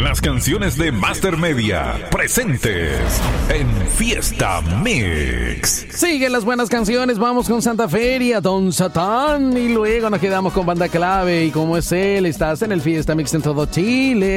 Las canciones de Master Media, presentes en Fiesta Mix. Siguen las buenas canciones, vamos con Santa Feria, Don Satán, y luego nos quedamos con Banda Clave. Y como es él, estás en el Fiesta Mix en todo Chile.